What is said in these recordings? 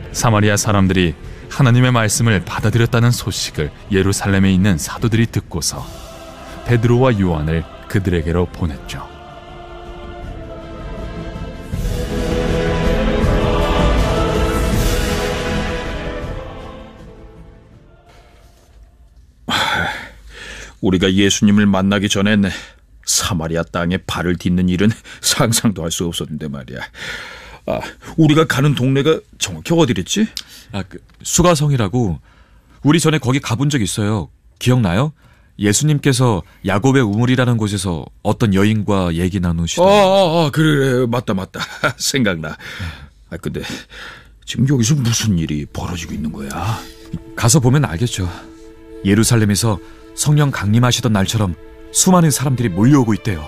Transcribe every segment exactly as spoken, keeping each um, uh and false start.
사마리아 사람들이 하나님의 말씀을 받아들였다는 소식을 예루살렘에 있는 사도들이 듣고서 베드로와 요한을 그들에게로 보냈죠. 우리가 예수님을 만나기 전엔 사마리아 땅에 발을 딛는 일은 상상도 할 수 없었는데 말이야. 아, 우리가 가는 동네가 정확히 어디랬지? 아, 그 수가성이라고. 우리 전에 거기 가본 적 있어요. 기억나요? 예수님께서 야곱의 우물이라는 곳에서 어떤 여인과 얘기 나누시던. 아, 아, 아 그래, 맞다 맞다. 생각나. 아, 근데 지금 여기서 무슨 일이 벌어지고 있는 거야? 가서 보면 알겠죠. 예루살렘에서 성령 강림하시던 날처럼 수많은 사람들이 몰려오고 있대요.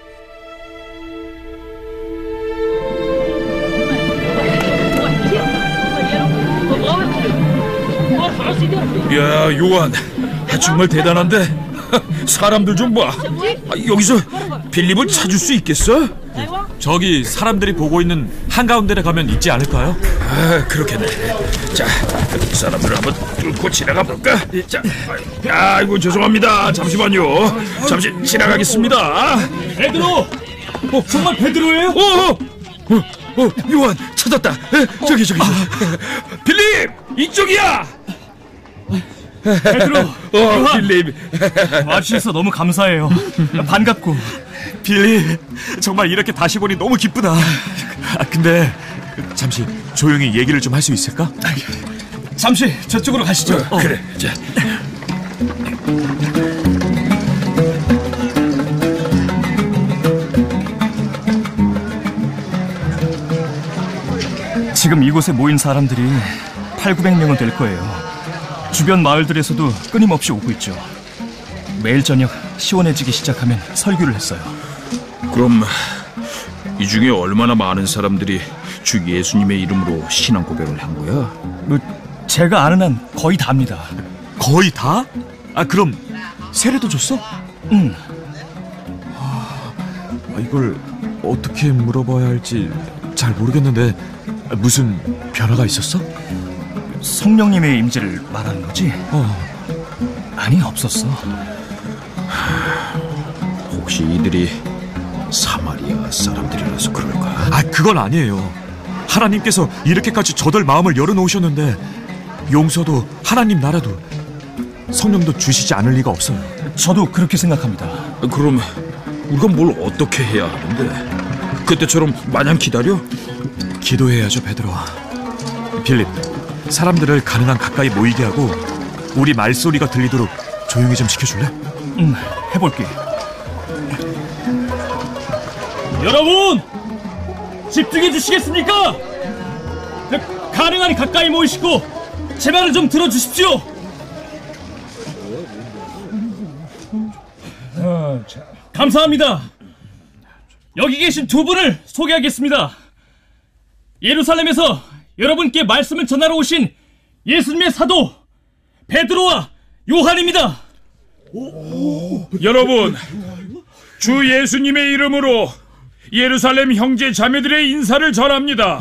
야, 요한, 정말 대단한데? 사람들 좀 봐. 여기서 빌립을 찾을 수 있겠어? 저기 사람들이 보고 있는 한가운데에 가면 있지 않을까요? 아, 그렇겠네. 자, 사람들 한번 뚫고 지나가 볼까? 자, 아이고 죄송합니다. 잠시만요. 잠시 지나가겠습니다. 베드로! 어, 정말 베드로예요? 어, 어, 어, 어, 요한 찾았다. 에, 저기 저기. 아. 빌립, 이쪽이야. 베드로, 어, 요한. 빌립. 와주셔서 너무 감사해요. 반갑고. 빌립, 정말 이렇게 다시 보니 너무 기쁘다. 아, 근데 잠시 조용히 얘기를 좀 할 수 있을까? 잠시 저쪽으로 가시죠. 어, 어. 그래. 자. 지금 이곳에 모인 사람들이 팔구백 명은 될 거예요. 주변 마을들에서도 끊임없이 오고 있죠. 매일 저녁 시원해지기 시작하면 설교를 했어요. 그럼 이 중에 얼마나 많은 사람들이 주 예수님의 이름으로 신앙 고백을 한 거야? 뭐 제가 아는 한 거의 다입니다. 거의 다? 아, 그럼 세례도 줬어? 응. 아, 이걸 어떻게 물어봐야 할지 잘 모르겠는데 무슨 변화가 있었어? 성령님의 임재를 말하는 거지? 어. 아니, 없었어. 혹시 이들이 사마리아 사람들이라서 그럴까? 아, 그건 아니에요. 하나님께서 이렇게까지 저들 마음을 열어놓으셨는데 용서도 하나님 나라도 성령도 주시지 않을 리가 없어요. 저도 그렇게 생각합니다. 그럼 우리가 뭘 어떻게 해야 하는데? 그때처럼 마냥 기다려? 기도해야죠, 베드로. 빌립, 사람들을 가능한 가까이 모이게 하고 우리 말소리가 들리도록 조용히 좀 시켜줄래? 응, 해볼게. 여러분! 집중해 주시겠습니까? 가능한 가까이 모이시고 제 말을 좀 들어주십시오. 감사합니다. 여기 계신 두 분을 소개하겠습니다. 예루살렘에서 여러분께 말씀을 전하러 오신 예수님의 사도 베드로와 요한입니다. 여러분, 주 예수님의 이름으로 예루살렘 형제 자매들의 인사를 전합니다.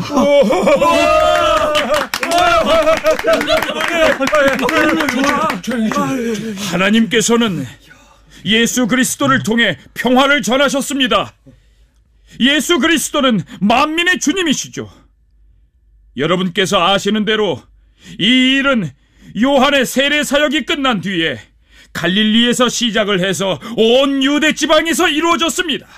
하나님께서는 예수 그리스도를 통해 평화를 전하셨습니다. 예수 그리스도는 만민의 주님이시죠. 여러분께서 아시는 대로 이 일은 요한의 세례 사역이 끝난 뒤에 갈릴리에서 시작을 해서 온 유대 지방에서 이루어졌습니다.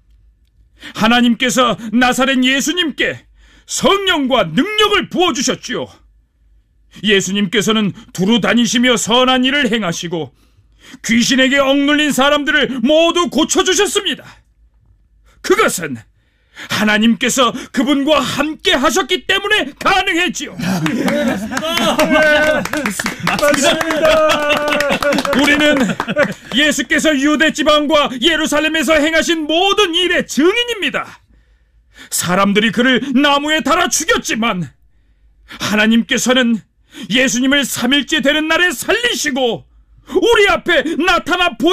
하나님께서 나사렛 예수님께 성령과 능력을 부어주셨지요. 예수님께서는 두루 다니시며 선한 일을 행하시고 귀신에게 억눌린 사람들을 모두 고쳐주셨습니다. 그것은 하나님께서 그분과 함께 하셨기 때문에 가능했지요. 맞습니다. 우리는 예수께서 유대 지방과 예루살렘에서 행하신 모든 일의 증인입니다. 사람들이 그를 나무에 달아 죽였지만 하나님께서는 예수님을 삼 일째 되는 날에 살리시고 우리 앞에 나타나 보